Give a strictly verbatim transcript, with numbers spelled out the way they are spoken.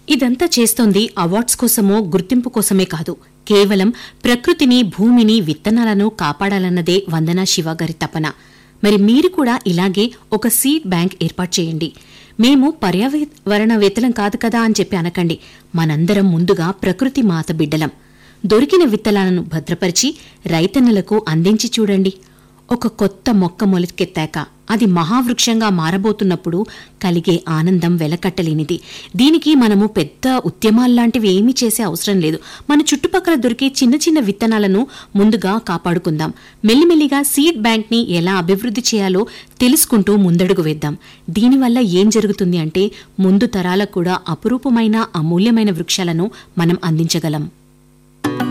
ఇదంతా చేస్తోంది అవార్డ్స్ కోసమో గుర్తింపు కోసమే కాదు, కేవలం ప్రకృతిని, భూమిని, విత్తనాలను కాపాడాలన్నదే వందనా శివ గారి తపన. మరి మీరు కూడా ఇలాగే ఒక సీడ్ బ్యాంక్ ఏర్పాటు చేయండి. మేము పర్యావరణవేత్తలం కాదు కదా అని చెప్పి అనకండి. మనందరం ముందుగా ప్రకృతి మాత బిడ్డలం. దొరికిన విత్తనాలను భద్రపరిచి రైతన్నలకు అందించి చూడండి. ఒక కొత్త మొక్క మొలకెత్తాక అది మహావృక్షంగా మారబోతున్నప్పుడు కలిగే ఆనందం వెలకట్టలేనిది. దీనికి మనము పెద్ద ఉద్యమాల్లాంటివి ఏమీ చేసే అవసరం లేదు. మన చుట్టుపక్కల దొరికే చిన్న చిన్న విత్తనాలను ముందుగా కాపాడుకుందాం. మెల్లిమెల్లిగా సీడ్ బ్యాంక్ ని ఎలా అభివృద్ధి చేయాలో తెలుసుకుంటూ ముందడుగు వేద్దాం. దీనివల్ల ఏం జరుగుతుంది అంటే ముందు తరాలకు కూడా అపురూపమైన, అమూల్యమైన వృక్షాలను మనం అందించగలం.